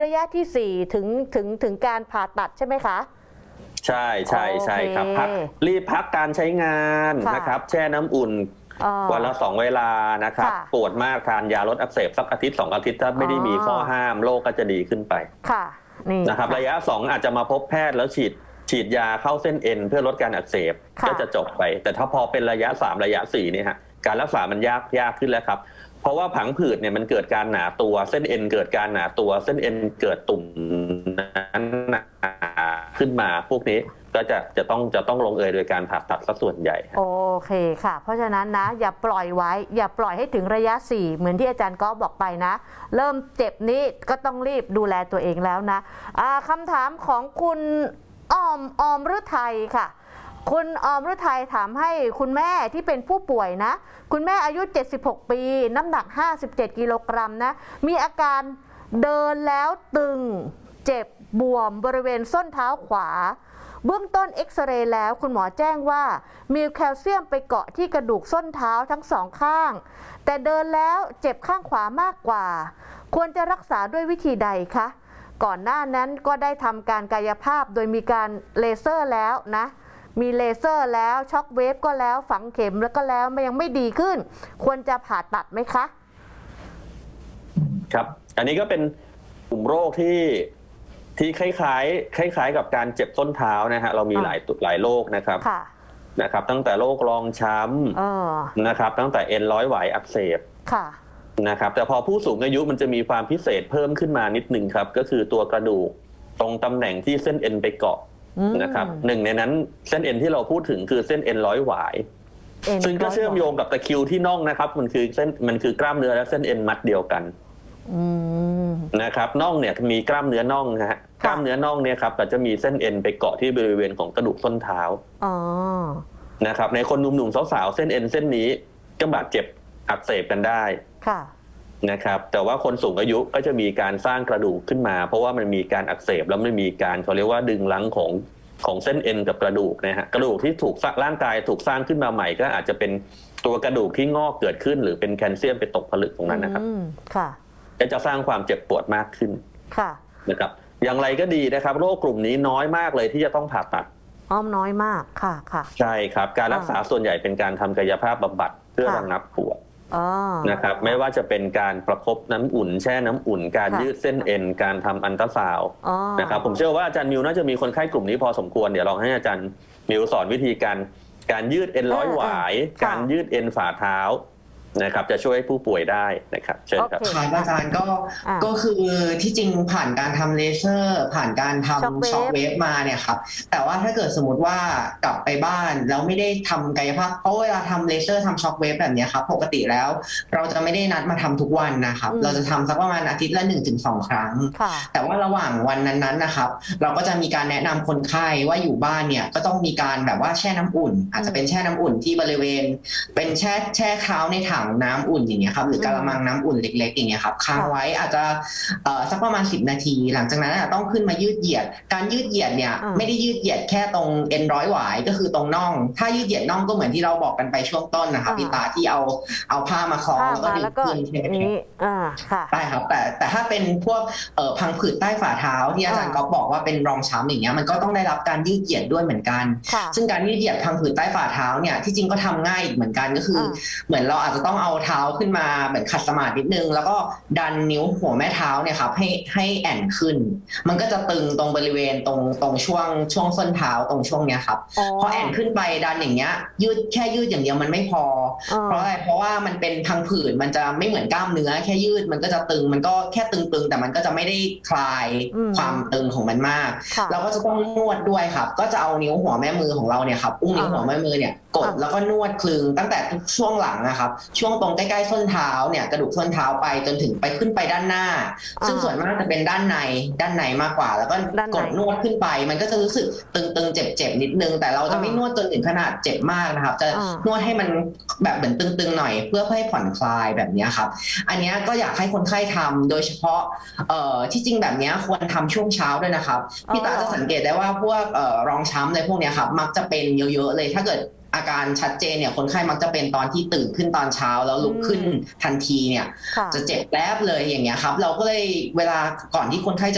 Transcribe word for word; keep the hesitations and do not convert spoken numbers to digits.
ระยะที่สี่ถึงถึงถึงการผ่าตัดใช่ไหมคะใช่ใช่ใช่ครับพักรีบพักการใช้งานนะครับแช่น้ำอุ่นวันละสองเวลานะครับปวดมากทานยาลดอักเสบสักอาทิตย์สองอาทิตย์ถ้าไม่ได้มีข้อห้ามโรคก็จะดีขึ้นไปค่ะนี่นะครับระยะสองอาจจะมาพบแพทย์แล้วฉีดฉีดยาเข้าเส้นเอ็นเพื่อลดการอักเสบก็จะจบไปแต่ถ้าพอเป็นระยะสามระยะสี่เนี่ยฮะการรักษามันยากยากขึ้นแล้วครับเพราะว่าผังผืดเนี่ยมันเกิดการหนาตัวเส้นเอ็นเกิดการหนาตัวเส้นเอ็นเกิดตุ่มนั้นหนาขึ้นมาพวกนี้ก็จะจะต้องจะต้องลงเอยโดยการผ่าตัดซะส่วนใหญ่โอเคค่ะเพราะฉะนั้นนะอย่าปล่อยไว้อย่าปล่อยให้ถึงระยะสี่เหมือนที่อาจารย์ก็บอกไปนะเริ่มเจ็บนี้ก็ต้องรีบดูแลตัวเองแล้วนะคำถามของคุณออมออมฤทัยค่ะคุณออมฤทัยถามให้คุณแม่ที่เป็นผู้ป่วยนะคุณแม่อายุเจ็ดสิบหกปีน้ำหนักห้าสิบเจ็ดกิโลกรัมนะมีอาการเดินแล้วตึงเจ็บบวมบริเวณส้นเท้าขวาเบื้องต้นเอ็กซเรย์แล้วคุณหมอแจ้งว่ามีแคลเซียมไปเกาะที่กระดูกส้นเท้าทั้งสองข้างแต่เดินแล้วเจ็บข้างขวามากกว่าควรจะรักษาด้วยวิธีใดคะก่อนหน้านั้นก็ได้ทำการกายภาพโดยมีการเลเซอร์แล้วนะมีเลเซอร์แล้วช็อคเวฟก็แล้วฝังเข็มแล้วก็แล้วมันยังไม่ดีขึ้นควรจะผ่าตัดไหมคะครับอันนี้ก็เป็นกลุ่มโรคที่ที่คล้ายๆคล้ายๆกับการเจ็บส้นเท้านะฮะเรามีหลายหลายโรคนะครับนะครับตั้งแต่โรครองช้ำนะครับตั้งแต่เอ็นร้อยหวายอักเสบนะครับแต่พอผู้สูงอายุมันจะมีความพิเศษเพิ่มขึ้นมานิดนึงครับก็คือตัวกระดูกตรงตำแหน่งที่เส้นเอ็นไปเกาะนะครับหนึ่งในนั้นเส้นเอ็นที่เราพูดถึงคือเส้นเอ็นร้อยหวายซึ่งก็เชื่อมโยงกับตะคริวที่น่องนะครับมันคือเส้นมันคือกล้ามเนื้อและเส้นเอ็นมัดเดียวกันนะครับน่องเนี่ยมีกล้ามเนื้อน่องนะฮะกล้ามเนื้อน่องเนี่ยครับก็จะมีเส้นเอ็นไปเกาะที่บริเวณของกระดูกส้นเท้านะครับในคนหนุ่มๆสาวๆเส้นเอ็นเส้นนี้ก็บาดเจ็บอักเสบกันได้นะครับแต่ว่าคนสูงอายุก็จะมีการสร้างกระดูกขึ้นมาเพราะว่ามันมีการอักเสบแล้วไม่มีการเขาเรียกว่าดึงรั้งของของเส้นเอ็นกับกระดูกนะฮะกระดูกที่ถูกร่างกายถูกสร้างขึ้นมาใหม่ก็อาจจะเป็นตัวกระดูกที่งอกเกิดขึ้นหรือเป็นแคลเซียมไปตกผลึกตรงนั้นนะครับก็จะสร้างความเจ็บปวดมากขึ้นนะครับอย่างไรก็ดีนะครับโรคกลุ่มนี้น้อยมากเลยที่จะต้องผ่าตัดอ้อมน้อยมากค่ะค่ะใช่ครับการรักษาส่วนใหญ่เป็นการทำกายภาพบำบัดเพื่อระงับปวดนะครับไม่ว่าจะเป็นการประคบน้ำอุ่นแช่น้ำอุ่นการยืดเส้นเอ็นการทำอัลตราซาวด์นะครับผมเชื่อว่าอาจารย์มิวน่าจะมีคนไข้กลุ่มนี้พอสมควรเดี๋ยวลองให้อาจารย์มิวสอนวิธีการการยืดเอ็นร้อยหวายการยืดเอ็นฝ่าเท้านะครับจะช่วยผู้ป่วยได้นะครับเชิญครับค่ะอาจารย์ก็ก็คือที่จริงผ่านการทำเลเซอร์ผ่านการทำช็อคเวฟมาเนี่ยครับแต่ว่าถ้าเกิดสมมติว่ากลับไปบ้านแล้วไม่ได้ทำกายภาพเพราะเวลาทำเลเซอร์ทำช็อคเวฟแบบนี้ครับปกติแล้วเราจะไม่ได้นัดมาทำทุกวันนะครับเราจะทำสักประมาณอาทิตย์ละหนึ่งถึงสองครั้งแต่ว่าระหว่างวันนั้นๆนะครับเราก็จะมีการแนะนำคนไข้ว่าอยู่บ้านเนี่ยก็ต้องมีการแบบว่าแช่น้ำอุ่นอาจจะเป็นแช่น้ำอุ่นที่บริเวณเป็นแช่แช่เท้าในถังน้ำอุ่นอย่างเงี้ยครับหรือกระมังน้ำอุ่นเล็กๆอย่างเงี้ยครับค้างไว้อาจจะสักประมาณสิบนาทีหลังจากนั้นต้องขึ้นมายืดเหยียดการยืดเหยียดเนี่ยไม่ได้ยืดเหยียดแค่ตรงเอ็นร้อยหวายก็คือตรงน่องถ้ายืดเหยียดน่องก็เหมือนที่เราบอกกันไปช่วงต้นนะครับพี่ตาที่เอาเอาผ้ามาคล้องแล้วก็ดึงขึ้นใช่ไหมครับใช่ครับแต่แต่ถ้าเป็นพวกพังผืดใต้ฝ่าเท้าที่อาจารย์ก็บอกว่าเป็นรองช้ำอย่างเงี้ยมันก็ต้องได้รับการยืดเหยียดด้วยเหมือนกันซึ่งการยืดเหยียดพังผืดใต้ฝ่าเท้าเนี่ยที่จริงก็ทำง่ายอีกเหมือนกันก็คือเหมือนเราอาจจะต้องเอาเท้าขึ้นมาเหมือนขัดสมาธินิดนึงแล้วก็ดันนิ้วหัวแม่เท้าเนี่ยครับให้ให้แอนขึ้นมันก็จะตึงตรงบริเวณตรงตรงช่วงช่วงส้นเท้าตรงช่วงเนี้ยครับพอแอนขึ้นไปดันอย่างเงี้ยยืดแค่ยืดอย่างเดียวมันไม่พอเพราะอะไรเพราะว่ามันเป็นพังผืดมันจะไม่เหมือนกล้ามเนื้อแค่ยืดมันก็จะตึงมันก็แค่ตึงๆแต่มันก็จะไม่ได้คลายความตึงของมันมากเราก็จะต้องนวดด้วยครับก็จะเอานิ้วหัวแม่มือของเราเนี่ยครับอุ้งนิ้วหัวแม่มือเนี่ยกดแล้วก็นวดคลึงตั้งแต่ช่วงหลังนะครับช่วงตรงใกล้ๆส้นเท้าเนี่ยกระดูกส้นเท้าไปจนถึงไปขึ้นไปด้านหน้าซึ่งส่วนมากจะเป็นด้านในด้านในมากกว่าแล้วก็กดนวดขึ้นไปมันก็จะรู้สึกตึงๆเจ็บๆนิดนึงแต่เราจะไม่นวดจนถึงขนาดเจ็บมากนะครับจะนวดให้มันแบบเหมือนตึงๆหน่อยเพื่อให้ผ่อนคลายแบบนี้ครับอันนี้ก็อยากให้คนไข้ทำโดยเฉพาะเอ่อที่จริงแบบนี้ควรทำช่วงเช้าด้วยนะครับพี่ตาจะสังเกตได้ว่าพวกเอ่อรองช้ำอะไรพวกนี้ครับมักจะเป็นเยอะๆเลยถ้าเกิดอาการชัดเจนเนี่ยคนไข้มักจะเป็นตอนที่ตื่นขึ้นตอนเช้าแล้วลุกขึ้นทันทีเนี่ยจะเจ็บแป๊บเลยอย่างเงี้ยครับเราก็เลยเวลาก่อนที่คนไข้จะ